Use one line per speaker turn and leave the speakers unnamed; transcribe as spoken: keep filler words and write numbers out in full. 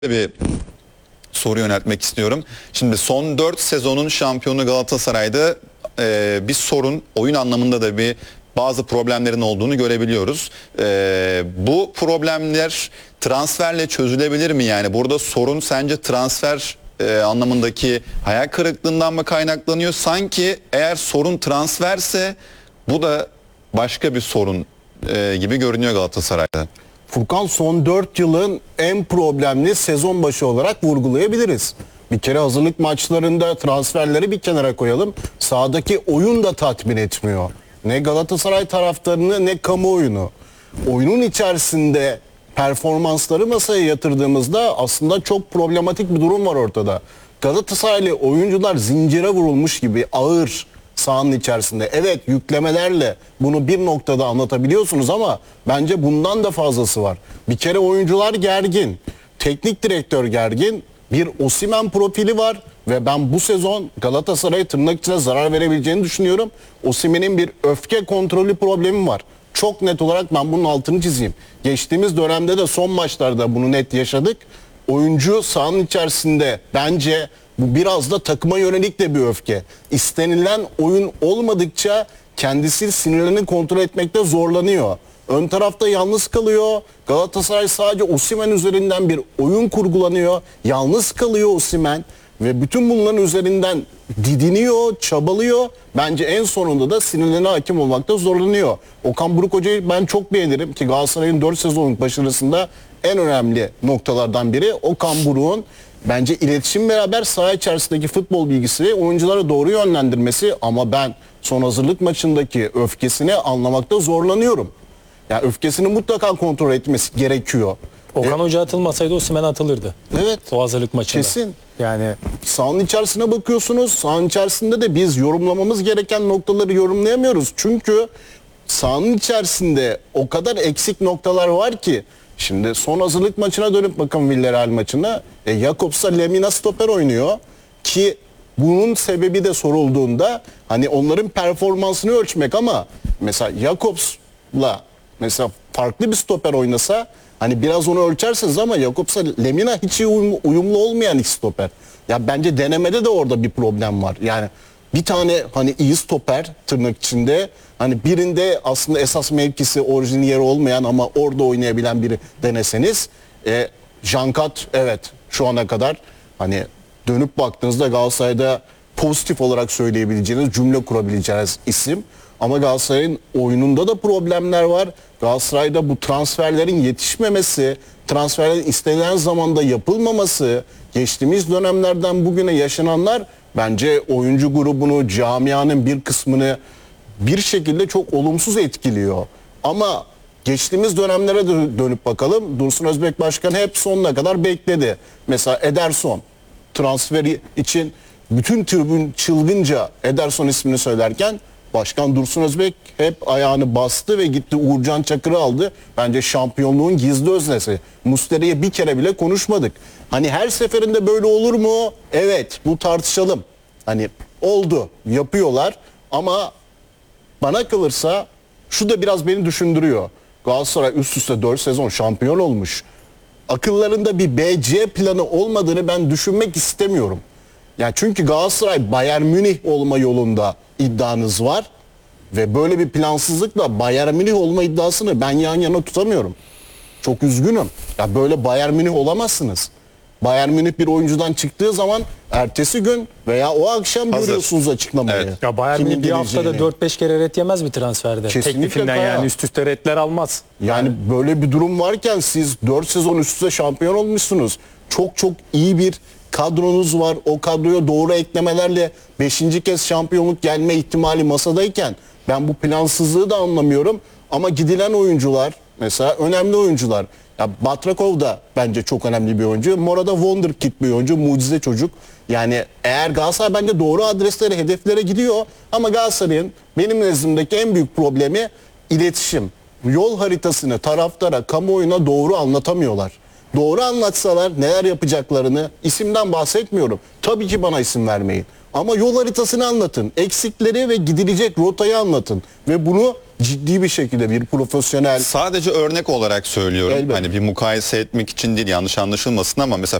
bir soru yöneltmek istiyorum. Şimdi son dört sezonun şampiyonu Galatasaray'da e, bir sorun, oyun anlamında da bir bazı problemlerin olduğunu görebiliyoruz. E, bu problemler transferle çözülebilir mi? Yani burada sorun sence transfer e, anlamındaki hayal kırıklığından mı kaynaklanıyor? Sanki eğer sorun transferse bu da başka bir sorun e, gibi görünüyor Galatasaray'da.
Furkan, son dört yılın en problemli sezon başı olarak vurgulayabiliriz. Bir kere hazırlık maçlarında transferleri bir kenara koyalım. Sahadaki oyun da tatmin etmiyor. Ne Galatasaray taraftarını ne kamuoyunu. Oyunun içerisinde performansları masaya yatırdığımızda aslında çok problematik bir durum var ortada. Galatasaraylı oyuncular zincire vurulmuş gibi ağır sahanın içerisinde. Evet, yüklemelerle bunu bir noktada anlatabiliyorsunuz ama bence bundan da fazlası var. Bir kere oyuncular gergin, teknik direktör gergin, bir Osimhen profili var ve ben bu sezon Galatasaray'a tırnak içine zarar verebileceğini düşünüyorum. Osimhen'in bir öfke kontrolü problemi var. Çok net olarak ben bunun altını çizeyim. Geçtiğimiz dönemde de son maçlarda bunu net yaşadık. Oyuncu sahanın içerisinde bence bu biraz da takıma yönelik de bir öfke. İstenilen oyun olmadıkça kendisi sinirlerini kontrol etmekte zorlanıyor. Ön tarafta yalnız kalıyor. Galatasaray sadece Osimhen üzerinden bir oyun kurgulanıyor. Yalnız kalıyor Osimhen ve bütün bunların üzerinden didiniyor, çabalıyor. Bence en sonunda da sinirlerine hakim olmakta zorlanıyor. Okan Buruk Hoca'yı ben çok beğenirim ki Galatasaray'ın dört sezonluk başarısında en önemli noktalardan biri Okan Buruk'un bence iletişim beraber saha içerisindeki futbol bilgisi oyunculara doğru yönlendirmesi, ama ben son hazırlık maçındaki öfkesini anlamakta zorlanıyorum. Yani öfkesini mutlaka kontrol etmesi gerekiyor.
Okan e, Hoca atılmasaydı Osimhen atılırdı.
Evet.
O hazırlık maçında.
Kesin.
Yani
sahanın içerisine bakıyorsunuz. Sahanın içerisinde de biz yorumlamamız gereken noktaları yorumlayamıyoruz. Çünkü sahanın içerisinde o kadar eksik noktalar var ki. Şimdi son hazırlık maçına dönüp bakın, Villarreal maçına. E, Jakobs'a Lemina stoper oynuyor ki bunun sebebi de sorulduğunda hani onların performansını ölçmek, ama mesela Jakobs'la mesela farklı bir stoper oynasa hani biraz onu ölçersiniz, ama Jakobs'a Lemina hiç iyi uyumlu, uyumlu olmayan iki stoper. Ya bence denemede de orada bir problem var. Yani bir tane hani iyi stoper tırnak içinde, hani birinde aslında esas mevkisi orijinal yeri olmayan ama orada oynayabilen biri deneseniz. E, Jankat evet şu ana kadar hani dönüp baktığınızda Galatasaray'da pozitif olarak söyleyebileceğiniz, cümle kurabileceğiniz isim. Ama Galatasaray'ın oyununda da problemler var. Galatasaray'da bu transferlerin yetişmemesi, transferlerin istenilen zamanda yapılmaması, geçtiğimiz dönemlerden bugüne yaşananlar bence oyuncu grubunu, camianın bir kısmını bir şekilde çok olumsuz etkiliyor. Ama geçtiğimiz dönemlere de dönüp bakalım. Dursun Özbek Başkan hep sonuna kadar bekledi. Mesela Ederson transferi için bütün tribün çılgınca Ederson ismini söylerken Başkan Dursun Özbek hep ayağını bastı ve gitti Uğurcan Çakır'ı aldı. Bence şampiyonluğun gizli öznesi. Muslera'ya bir kere bile konuşmadık. Hani her seferinde böyle olur mu? Evet, bu tartışalım. Hani oldu, yapıyorlar, ama bana kalırsa şu da biraz beni düşündürüyor. Galatasaray üst üste dört sezon şampiyon olmuş. Akıllarında bir B C planı olmadığını ben düşünmek istemiyorum. Yani çünkü Galatasaray Bayern Münih olma yolunda iddianız var ve böyle bir plansızlıkla Bayern Münih olma iddiasını ben yan yana tutamıyorum. Çok üzgünüm. Ya böyle Bayern Münih olamazsınız. Bayern Münih bir oyuncudan çıktığı zaman ertesi gün veya o akşam
Hazır.
Görüyorsunuz açıklamayı.
Evet. Ya Bayern Münih bir haftada dört beş kere ret yemez bir transferde.
Kesinlikle
Teklifinden
Kaya.
yani üst üste retler almaz.
Yani, yani böyle bir durum varken siz dört sezon üst üste şampiyon olmuşsunuz. Çok çok iyi bir kadronuz var. O kadroya doğru eklemelerle beşinci kez şampiyonluk gelme ihtimali masadayken ben bu plansızlığı da anlamıyorum. Ama gidilen oyuncular mesela önemli oyuncular. Ya Batrakov da bence çok önemli bir oyuncu. Mora da wonderkid bir oyuncu, mucize çocuk. Yani eğer Galatasaray bence doğru adreslere, hedeflere gidiyor, ama Galatasaray'ın benim nezdimdeki en büyük problemi iletişim. Yol haritasını taraftara, kamuoyuna doğru anlatamıyorlar. Doğru anlatsalar neler yapacaklarını, isimden bahsetmiyorum. Tabii ki bana isim vermeyin. Ama yol haritasını anlatın. Eksikleri ve gidilecek rotayı anlatın. Ve bunu ciddi bir şekilde bir profesyonel
Sadece örnek olarak söylüyorum.
Elbette.
Hani bir mukayese etmek için değil, yanlış anlaşılmasın ama mesela